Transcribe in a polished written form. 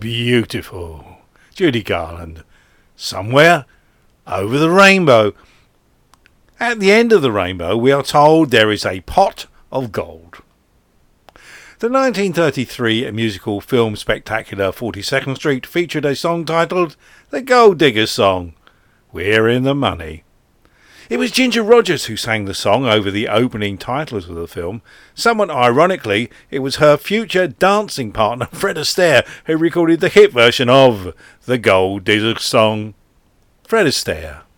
Beautiful. Judy Garland. Somewhere over the rainbow. At the end of the rainbow, we are told there is a pot of gold. The 1933 musical film spectacular 42nd Street featured a song titled The Gold Digger's Song. We're in the money. It was Ginger Rogers who sang the song over the opening titles of the film. Somewhat ironically, it was her future dancing partner Fred Astaire who recorded the hit version of The Gold Digger's Song. Fred Astaire.